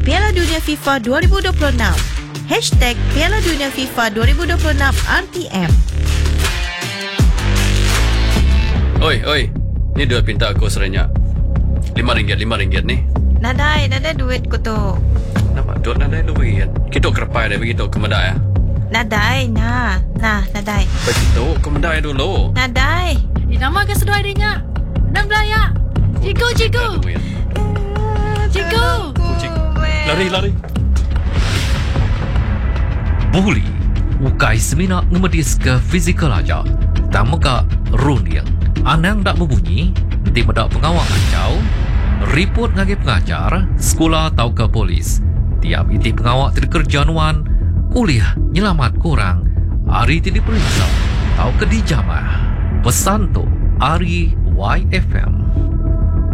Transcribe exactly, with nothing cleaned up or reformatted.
Piala Dunia FIFA dua ribu dua puluh enam. Hashtag Piala Dunia FIFA dua ribu dua puluh enam R T M. Oi, oi. Ni duit pinta aku serenyak. Lima ringgit, lima ringgit ni. Nadai, nadai duit ku tu. Nampak duit nadai duit. Kita kerpai dia begitu ke medai ya. Nadai, nah. Nah, nadai. Begitu ke medai dulu. Nadai. Dinamakan seduai dia. Enam belaya. Ciku, ciku. Ciku. Kucing. Lari, lari. Buli, ukai semina ngemedis ke fizikal aja. Tamu ka runyang. Anang tak berbunyi, nanti medak pengawal kacau. Report ngagi pengajar, sekolah atau ke polis. Tiap iti pengawal terkerjaan kuliah nyelamat korang. Hari tidak periksa, atau ke dijamah. Pesan tu, Ari Y F M.